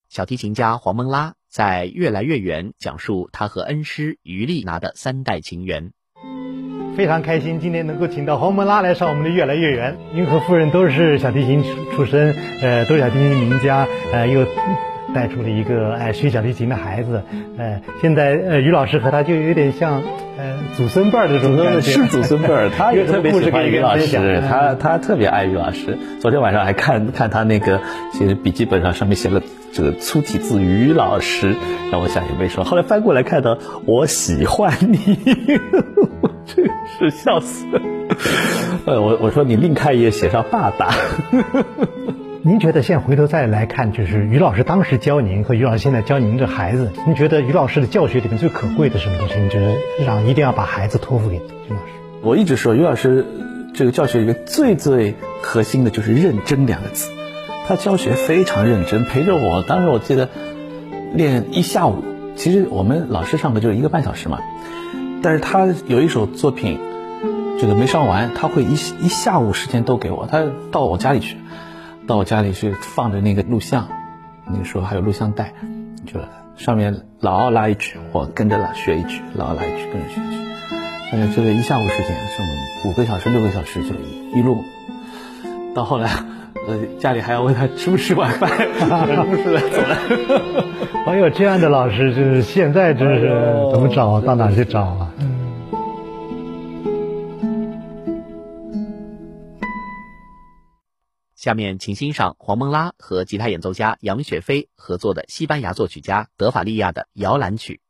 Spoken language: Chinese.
小提琴家黄蒙拉在越来越远讲述他和恩师于丽娜的3代情缘。 非常开心今天能够请到黄蒙拉来上我们的越来越远。您和夫人都是小提琴出身，都是小提琴名家，又带出了一个学小提琴的孩子，现在于老师和他就有点像祖孙辈儿的这种感觉， 是祖孙辈儿。他也特别喜欢于老师，他特别爱于老师。昨天晚上还看他那个其实笔记本上面写了这个粗体字于老师，让我想也没说。后来翻过来看到我喜欢你，真是笑死了。我说你另开一页写上爸爸。 您觉得现在回头再来看，就是于老师当时教您和于老师现在教您这孩子，您觉得于老师的教学里面最可贵的什么东西？你觉得一定要把孩子托付给于老师？ 我一直说于老师这个教学里面最核心的就是认真2个字。他教学非常认真，陪着我，当时我记得练1下午，其实我们老师上课就是1个半小时嘛，但是他有一首作品这个没上完，他会一下午时间都给我。他到我家里去放着那个录像，那个时候还有录像带，就上面老拉一曲，我跟着学一曲，老拉一曲跟着学一曲。这个1下午时间，是我们5个小时6个小时就一路，到后来家里还要问他吃不吃晚饭，不吃了走了。 哎呦，这样的老师就是现在真是怎么找到哪去找啊？ 下面请欣赏黄蒙拉和吉他演奏家杨雪飞合作的西班牙作曲家德法利亚的摇篮曲。